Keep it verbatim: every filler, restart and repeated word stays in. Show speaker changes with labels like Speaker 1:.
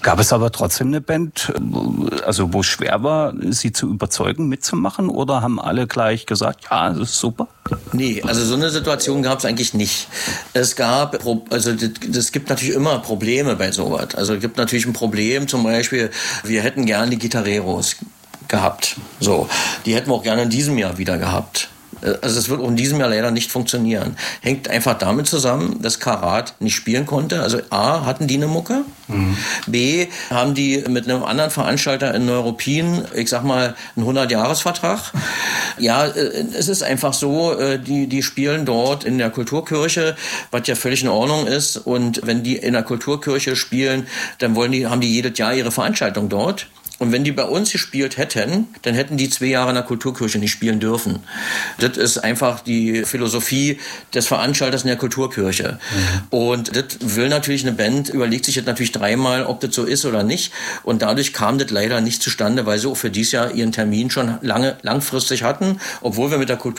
Speaker 1: Gab es aber trotzdem eine Band, also wo es schwer war, sie zu überzeugen, mitzumachen? Oder haben alle gleich gesagt, ja, das ist super?
Speaker 2: Nee, also so eine Situation gab es eigentlich nicht. Es gab, also es gibt natürlich immer Probleme bei sowas. Also es gibt natürlich ein Problem, zum Beispiel, wir hätten gerne die Gitarreros gehabt. So, die hätten wir auch gerne in diesem Jahr wieder gehabt. Also es wird auch in diesem Jahr leider nicht funktionieren. Hängt einfach damit zusammen, dass Karat nicht spielen konnte. Also A, hatten die eine Mucke. Mhm. B, haben die mit einem anderen Veranstalter in Neuruppin, ich sag mal, einen hundert-Jahres-Vertrag. Ja, es ist einfach so, die, die spielen dort in der Kulturkirche, was ja völlig in Ordnung ist. Und wenn die in der Kulturkirche spielen, dann wollen die, haben die jedes Jahr ihre Veranstaltung dort. Und wenn die bei uns gespielt hätten, dann hätten die zwei Jahre in der Kulturkirche nicht spielen dürfen. Das ist einfach die Philosophie des Veranstalters in der Kulturkirche. Mhm. Und das will natürlich eine Band, überlegt sich jetzt natürlich dreimal, ob das so ist oder nicht. Und dadurch kam das leider nicht zustande, weil sie auch für dieses Jahr ihren Termin schon lange, langfristig hatten, obwohl wir mit der Kultur